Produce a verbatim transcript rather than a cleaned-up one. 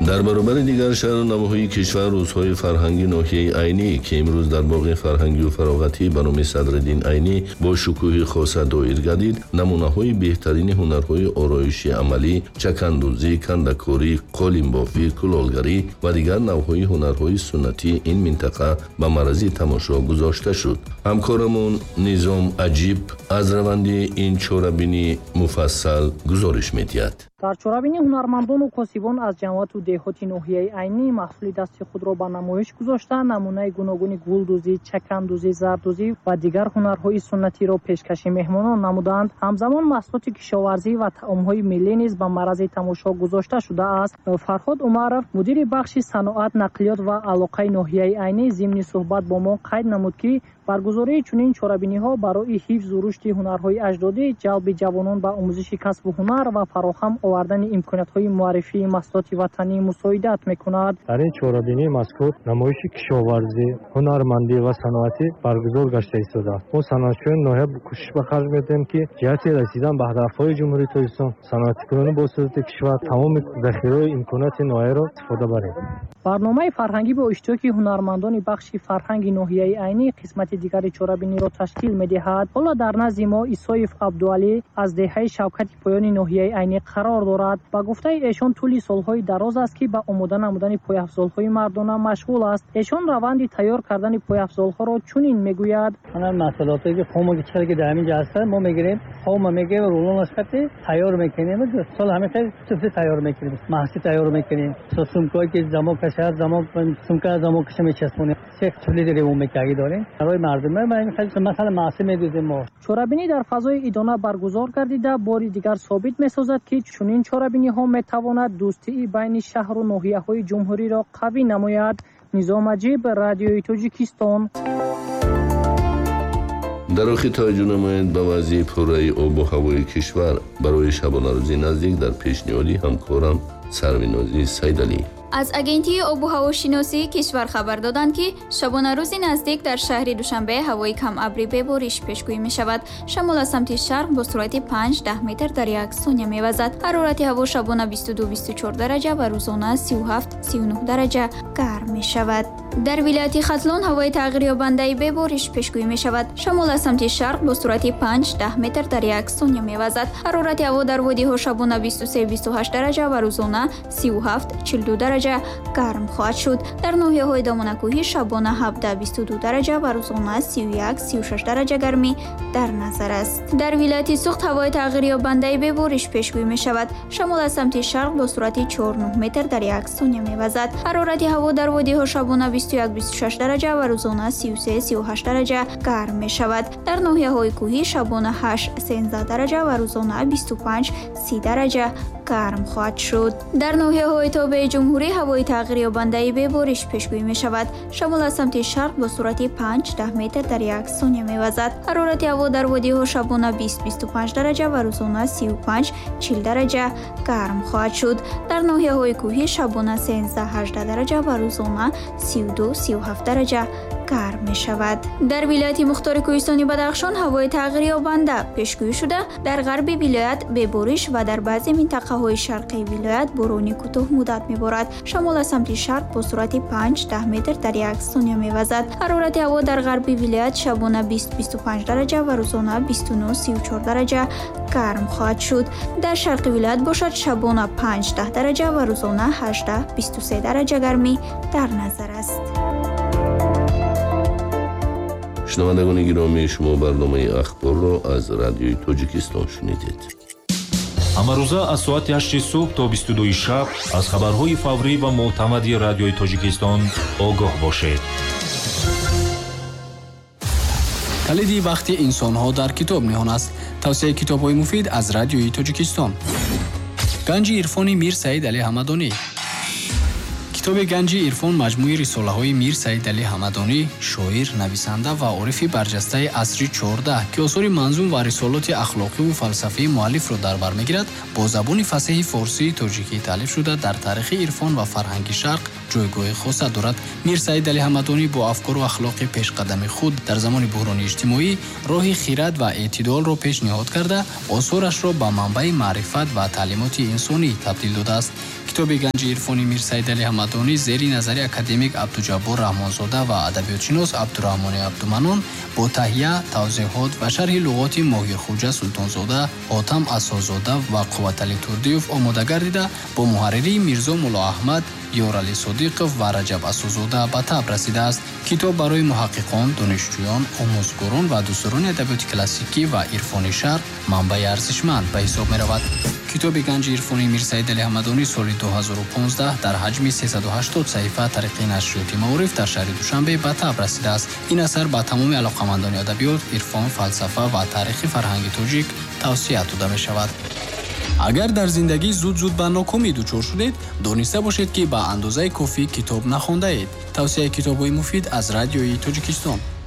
дар баробари дигар шаҳрнамоҳои кишвар рӯзҳои фарҳанги ноҳияи айнӣ ки имрӯз дар боғи фарҳангию фароғатӣ ба номи Садриддин Айнӣ бо шукӯҳи хоса доир гардид, намунаҳои беҳтарини ҳунарҳои ороиши амалӣ, чакандӯзӣ, кандакорӣ, қолинбофӣ, кулолгарӣ ва дигар навъҳои ҳунарҳои суннатии ин минтақа ба маърази тамошо гузошта шуд. ҳамкорамон Низом Аҷиб аз раванди ин чорабинӣ муфассал гузориш медиҳад. дар чорабинӣ ҳунармандону косибон аз ҷамъияту деҳоти ноҳияи айнӣ маҳсули дасти худро ба намоиш гузошта, намунаи гуногуни гулдӯзӣ, чакандӯзӣ, зардӯзӣ ва дигар ҳунарҳои суннатиро пешкаши меҳмонон намуданд. ҳамзамон маҳсулоти кишоварзӣ ва таомҳои миллӣ низ ба маърази тамошо гузошта шудааст. Фарҳод Умаров, мудири бахши саноат, нақлиёт ва алоқаи ноҳияи айнӣ, зимни суҳбат бо мо қайд намуд, ки баргузории чунин чорабиниҳо барои ҳифзу рушди ҳунарҳои аҷдодӣ, ҷалби ҷавонон ба омӯзиши касбу ҳунар ва фароҳам овардани имкониятҳои муаррифии маҳсулоти ватанӣ мусоидат мекунад. дар ин чорабинии мазкур намоиши кишоварзӣ, ҳунармандӣ ва саноатӣ баргузор гашта истодааст. мо саноатчиёни ноҳия кӯшиш ба харҷ медиҳем, ки ҷиҳати расидан ба ҳадафҳои ҷумҳурии Тоҷикистон, саноаткунонӣ бо сурати кишвар тамоми захираҳои имконоти ноҳияро истифода барем. барномаи фарҳангӣ бо иштироки ҳунармандони бахши фарҳанги ноҳияи айнӣ қисмати дигари чорабиниро ташкил медиҳад. ҳоло дар назди мо Исоев Абдуалӣ аз деҳаи Шавкати поёни ноҳияи айнӣ қарор дорад. ба гуфтаи эшон тӯли солҳои дароз аст, ки ба омода намудани пойафзолҳои мардона машғул аст. эшон раванди тайёр кардани пойафзолҳоро чунин мегӯяд. ҳамин маҳсулоте ки хома кичкаре ки дар ҳамин ҷо ҳастанд, мо мегирем, хома мегирем, рулонаш кардем, тайёр мекунем. сол ҳамеша туфли тайёр мекунем, маҳси тайёр мекунем. со сумкаҳое ки замок кашад, замок сумка замок каша мечаспонем. се туфли ремон мекарди дорем. барои мардум масъала маъсӣ медӯзем мо. чорабинӣ дар фазои идона баргузор гардида бори дигар собит месозад, ки чунин чорабиниҳо метавонад дӯстии байни шаҳру ноҳияҳои ҷумҳуриро қавӣ намояд. Низом Аҷиб, Радиои Тоҷикистон. дар охир таваҷҷӯҳ намоед ба вазъи пурраи обу ҳавои кишвар барои шабонарӯзи наздик дар пешниҳоди ҳамкорам Сарвинозӣ Сайдалӣ. аз агентии обу ҳавошиносӣ кишвар хабар доданд, ки шабонарӯзи наздик дар шаҳри Душанбе ҳавои камабри бебориш пешгӯӣ мешавад. шамол аз самти шарқ бо суръати панҷ даҳ метр дар як сония мевазад. ҳарорати ҳаво шабона бисту ду бисту чор дараҷа ва рӯзона сию ҳафт сию нӯҳ дараҷа гарм мешавад. дар вилояти Хатлон ҳавои тағйирёбандаи бебориш пешгӯӣ мешавад. шамол аз самти шарқ бо суръати панҷ даҳ метр дар як сония мевазад. ҳарорати ҳаво дар водиҳо шабона бисту се бисту ҳашт дараҷа ва рӯзона сию ҳафт чилу ду дараҷа гарм хоҳад шуд. дар ноҳияҳои Домонакӯҳӣ шабона ҳабдаҳ бисту ду дараҷа ва рӯзона сию як сию шаш дараҷа гармӣ дар назар аст. дар вилояти Суғд ҳавои тағйирёбандаи бебориш пешгӯӣ мешавад. шамол аз самти шарқ бо суръати чор нӯҳ метр дар як сония мевазад. ҳарорати ҳаво дар водиҳо шабона бисту як бисту шаш дараҷа ва рӯзона сию се сию ҳашт дараҷа гарм мешавад. дар ноҳияҳои кӯҳӣ шабона ҳашт сенздаҳ дараҷа ва рӯзона бисту панҷ си дараҷа гарм хоҳад шуд. дар ноҳияҳои тобеи ҷумҳурӣ ҳавои тағйирёбандаи бебориш пешгӯӣ мешавад. шамол аз самти шарқ бо суръати панҷ даҳ метр дар як сония мевазад. ҳарорати ҳаво дар водиҳо шабона бист бисту панҷ дараҷа ва рӯзона сию панҷ чил дараҷа гарм хоҳад шуд. дар ноҳияҳои кӯҳӣ шабона сенздаҳ ҳаждаҳ дараҷа ва рӯзона сию ду сию ҳафт дараҷа гарм мешавад. дар вилояти Мухтори Кӯҳистони Бадахшон ҳавои тағйирёбанда пешгӯӣ шуда, дар ғарби вилоят бебориш ва дар баъзе минтақаҳои шарқии вилоят борони кӯтоҳмуддат меборад. шамол аз самти шарқ бо суръати панҷ даҳ метр дар як сония мевазад. ҳарорати ҳаво дар ғарби вилоят шабона бист бисту панҷ дараҷа ва рӯзона бисту нӯҳ сию чор дараҷа гарм хоҳад шуд. дар шарқи вилоят бошад шабона панҷ даҳ дараҷа ва рӯзона ҳаштдаҳ бисту се дараҷа гармӣ дар назар аст. шунавандагони гиромӣ, шумо барномаи ахборро аз Радиои Тоҷикистон шунидед. ҳамарӯза аз соати ҳашти субҳ то бисту дуи шаб аз хабарҳои фаврӣ ва мӯътамади Радиои Тоҷикистон огоҳ бошед. калиди бахти инсонҳо дар китоб ниҳон аст. тавсияи китобҳои муфид аз Радиои Тоҷикистон. ганҷи ирфони Мир Саид Али Ҳамадонӣ. китоби ганҷи ирфон маҷмӯи рисолаҳои Мир Саид Али Ҳамадонӣ, шоир, нависанда ва орифи барҷастаи асри чордаҳ, ки осори манзум ва рисолоти ахлоқиву фалсафии муаллифро дар бар мегирад, бо забони фасеҳи форсии тоҷикӣ таълиф шуда дар таърихи ирфон ва фарҳанги шарқ ҷойгоҳи хоса дорад. Мир Саид Али Ҳамадонӣ бо афкору ахлоқи пешқадами худ дар замони буҳрони иҷтимоӣ роҳи хирад ва эътидолро пешниҳод карда, осорашро ба манбаи маърифат ва таълимоти инсонӣ табдил додааст. китоби ганҷи ирфони Мир Саид Али Ҳамадонӣ зери назари академик Абдуҷаббор Раҳмонзода ва адабиётшинос Абдураҳмони Абдуманон бо таҳия, тавзеҳот ва шарҳи луғоти Моҳирхуҷа Султонзода, Ҳотам Асозода ва Қувватали Турдиёв омода гардида, бо муҳарририи Мирзо Мулло Аҳмад, Ёрали Содиқов ва Раҷаб Асозода ба таб расидааст. Китоб барои муҳаққиқон, донишҷӯён, омӯзгорон ва дӯстдорони адабиёти классикӣ ва ирфони шарқ манбаи арзишманд ба ҳисоб меравад. китоби ганҷи ирфони Мир Саид Али Ҳамадонӣ соли дуҳазору понздаҳ дар ҳаҷми сесаду ҳаштод саҳифа тариқи нашриёти Маориф дар шаҳри Душанбе ба таб расидааст. ин асар ба тамоми алоқамандони адабиёт, ирфон, фалсафа ва таърихи фарҳанги тоҷик тавсия дода мешавад. агар дар зиндагӣ зуд-зуд ба нокомӣ дучор шудед, дониста бошед, ки ба андозаи кофӣ китоб нахондаед. тавсияи китобҳои муфид аз Радиои Тоҷикистон.